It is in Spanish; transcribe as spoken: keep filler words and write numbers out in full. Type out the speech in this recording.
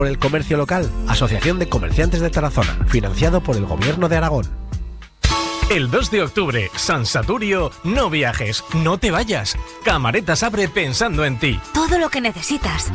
Por el comercio local, Asociación de Comerciantes de Tarazona, financiado por el Gobierno de Aragón. El dos de octubre, San Saturio, no viajes, no te vayas. Camaretas abre pensando en ti. Todo lo que necesitas.